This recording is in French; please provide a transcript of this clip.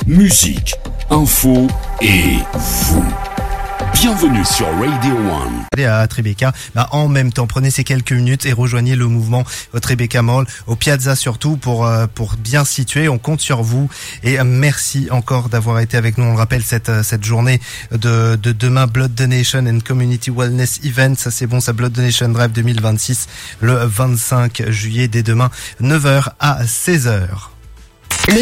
musique, info et vous. Bienvenue sur Radio One. Allez à Tribeca, en même temps, prenez ces quelques minutes et rejoignez le mouvement au Tribeca Mall, au Piazza surtout, pour bien situer. On compte sur vous et merci encore d'avoir été avec nous. On rappelle cette journée de demain, Blood Donation and Community Wellness Event. Ça c'est bon, ça Blood Donation Drive 2026, le 25 juillet, dès demain, 9h à 16h.